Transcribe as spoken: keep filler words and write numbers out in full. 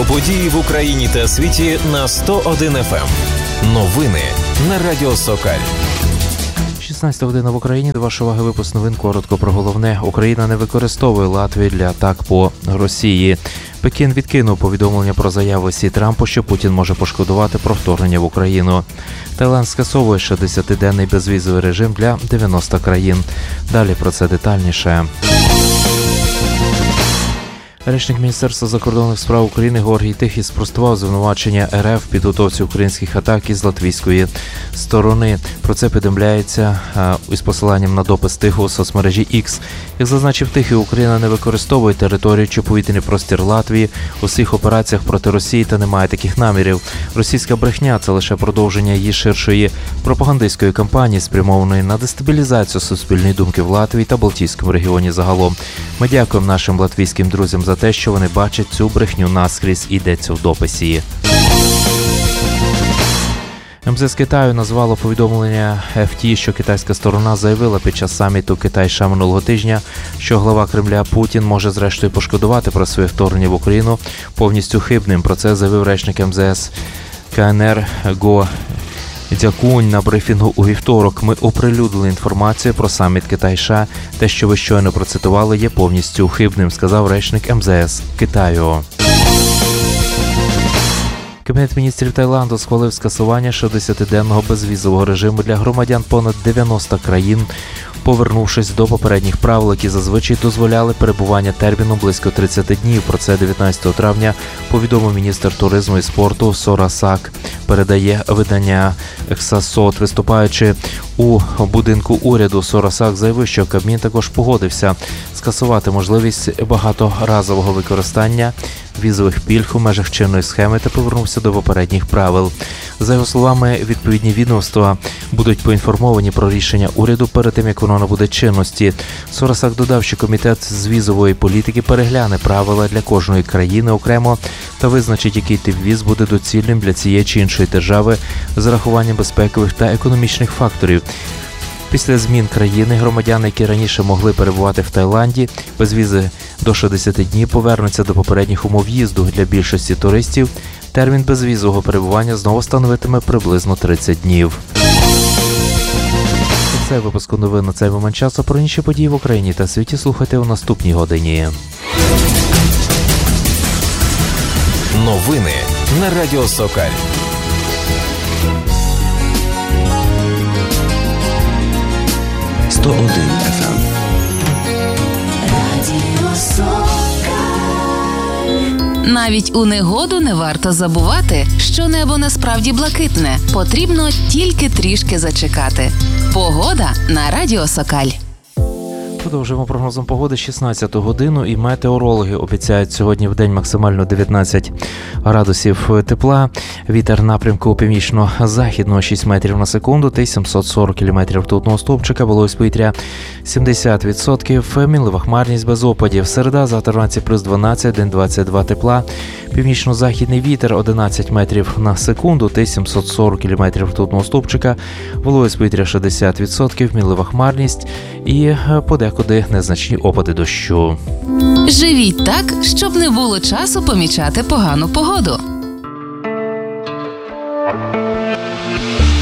Про події в Україні та світі на сто один еф ем. Новини на Радіо Сокаль. шістнадцята година в Україні. До вашої уваги випуск новин. Коротко про головне. Україна не використовує Латвію для атак по Росії. Пекін відкинув повідомлення про заяву Сі Трампу, що Путін може пошкодувати про вторгнення в Україну. Таїланд скасовує шістдесятиденний безвізовий режим для дев'яноста країн. Далі про це детальніше. Речник Міністерства закордонних справ України Георгій Тихий спростував звинувачення ер еф в підготовці українських атак із латвійської сторони. Про це повідомляється із посиланням на допис Тихого у соцмережі Ікс. Як зазначив Тихий, Україна не використовує територію чи повітряний простір Латвії у всіх операціях проти Росії та не має таких намірів. Російська брехня – це лише продовження її ширшої пропагандистської кампанії, спрямованої на дестабілізацію суспільної думки в Латвії та Балтійському регіоні загалом. Ми дякуємо нашим латвійським друзям за те, що вони бачать цю брехню наскрізь, йдеться в дописі. ем зе ес Китаю назвало повідомлення еф ті, що китайська сторона заявила під час саміту Китай-США минулого тижня, що глава Кремля Путін може зрештою пошкодувати про своє вторгнення в Україну повністю хибним. Про це заявив речник ем зе ес ка ен ер Го Дзякунь на брифінгу у вівторок. Ми оприлюднили інформацію про саміт Китай-США. Те, що ви щойно процитували, є повністю хибним, сказав речник ем зе ес Китаю. Кабінет міністрів Таїланду схвалив скасування шістдесятиденного безвізового режиму для громадян понад дев'яноста країн, повернувшись до попередніх правил, які зазвичай дозволяли перебування терміном близько тридцять днів. Про це дев'ятнадцятого травня повідомив міністр туризму і спорту Сорасак. Передає видання Ексасот. Виступаючи у будинку уряду, Сорасак заявив, що Кабмін також погодився скасувати можливість багаторазового використання візових пільг у межах чинної схеми та повернувся до попередніх правил. За його словами, відповідні відомства будуть поінформовані про рішення уряду перед тим, як воно набуде чинності. Сорасак додав, що комітет з візової політики перегляне правила для кожної країни окремо та визначить, який тип віз буде доцільним для цієї чи іншої держави з урахуванням безпекових та економічних факторів. Після змін країни громадяни, які раніше могли перебувати в Таїланді без візи до шістдесят днів, повернуться до попередніх умов в'їзду. Для більшості туристів термін безвізового перебування знову становитиме приблизно тридцять днів. Це випуск новин на цей момент часу. Про інші події в Україні та світі слухайте у наступній годині. Новини на Радіо Сокаль. сто один еф ем. Навіть у негоду не варто забувати, що небо насправді блакитне. Потрібно тільки трішки зачекати. Погода на Радіо Сокаль. Продовжуємо прогнозом погоди шістнадцяту годину, і метеорологи обіцяють сьогодні в день максимально дев'ятнадцять градусів тепла. Вітер напрямку північно-західного шість метрів на секунду та сімсот сорок кілометрів ртутного стовпчика. Вологість повітря сімдесят відсотків. Мінлива хмарність без опадів. Середа, завтра вранці плюс дванадцять, день двадцять два тепла. Північно-західний вітер одинадцять метрів на секунду та сімсот сорок кілометрів ртутного стовпчика. Вологість повітря шістдесят відсотків. Мінлива хмарність і подекуди незначні опади дощу. Живіть так, щоб не було часу помічати погану погоду.